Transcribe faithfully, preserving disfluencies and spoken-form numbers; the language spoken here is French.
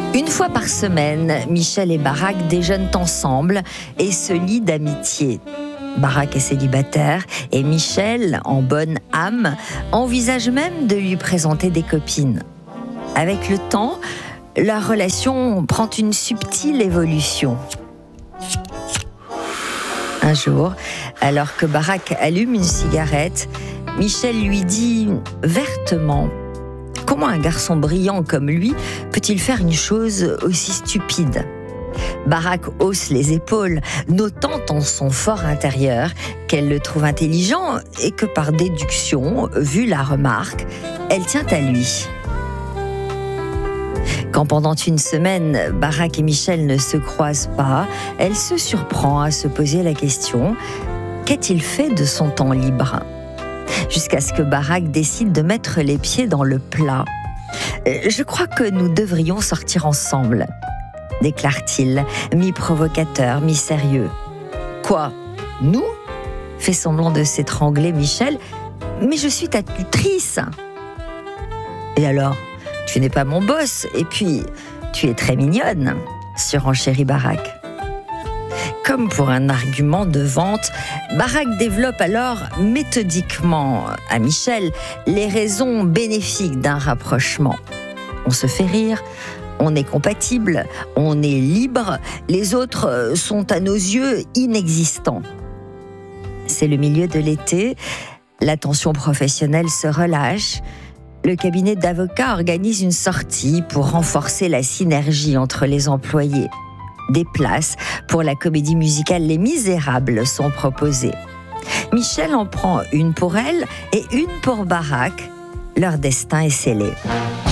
Une fois par semaine, Michel et Barak déjeunent ensemble et se lient d'amitié. Barak est célibataire et Michel, en bonne âme, envisage même de lui présenter des copines. Avec le temps, leur relation prend une subtile évolution. Un jour, alors que Barak allume une cigarette, Michel lui dit vertement: comment un garçon brillant comme lui peut-il faire une chose aussi stupide ? Barak hausse les épaules, notant en son fort intérieur qu'elle le trouve intelligent et que par déduction, vu la remarque, elle tient à lui. Quand pendant une semaine, Barak et Michel ne se croisent pas, elle se surprend à se poser la question: qu'a-t-il fait de son temps libre ? Jusqu'à ce que Barak décide de mettre les pieds dans le plat. « Je crois que nous devrions sortir ensemble », déclare-t-il, mi-provocateur, mi-sérieux. « Quoi ? Nous ?» fait semblant de s'étrangler Michel. « Mais je suis ta tutrice !»« Et alors ? Tu n'es pas mon boss, et puis tu es très mignonne », surenchérit Barak. Comme pour un argument de vente, Barak développe alors méthodiquement à Michel les raisons bénéfiques d'un rapprochement. On se fait rire, on est compatible, on est libre, les autres sont à nos yeux inexistants. C'est le milieu de l'été, la tension professionnelle se relâche. Le cabinet d'avocats organise une sortie pour renforcer la synergie entre les employés. Des places pour la comédie musicale Les Misérables sont proposées. Michel en prend une pour elle et une pour Barak. Leur destin est scellé.